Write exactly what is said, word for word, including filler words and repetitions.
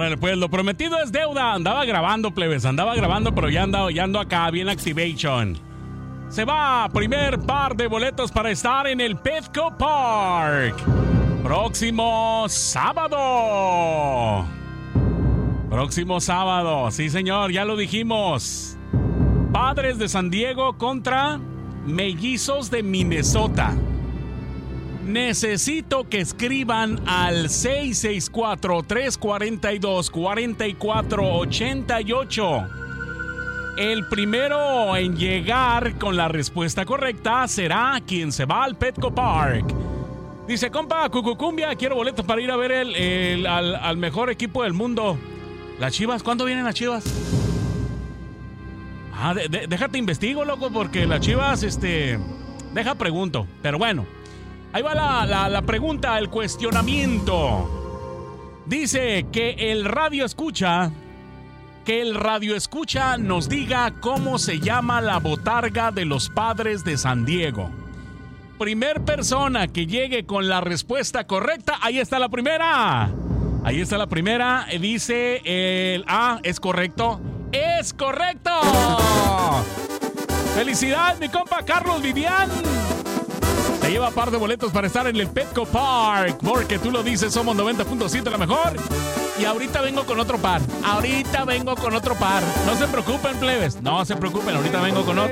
Órale, pues lo prometido es deuda. Andaba grabando, plebes, andaba grabando, pero ya ando, ya ando acá, bien Activation. Se va, primer par de boletos para estar en el Petco Park. Próximo sábado. Próximo sábado, sí señor, ya lo dijimos. Padres de San Diego contra Mellizos de Minnesota. Necesito que escriban al seis seis cuatro, tres cuatro dos, cuatro cuatro ocho ocho. El primero en llegar con la respuesta correcta será quien se va al Petco Park. Dice, compa, Cucucumbia, quiero boletos para ir a ver el, el, al, al mejor equipo del mundo. Las Chivas, ¿cuándo vienen las Chivas? Ah, de, de, déjate investigo, loco, porque las Chivas, este... Deja pregunto, pero bueno. Ahí va la, la, la pregunta, el cuestionamiento. Dice que el radio escucha, que el radio escucha nos diga cómo se llama la botarga de los Padres de San Diego. Primer persona que llegue con la respuesta correcta, ahí está la primera. Ahí está la primera, dice el A, ¿es correcto? ¡Es correcto! ¡Felicidades, mi compa Carlos Vivian! Se lleva par de boletos para estar en el Petco Park, porque tú lo dices, somos noventa punto siete la mejor. Y ahorita vengo con otro par. Ahorita vengo con otro par. No se preocupen, plebes. No se preocupen, ahorita vengo con otro.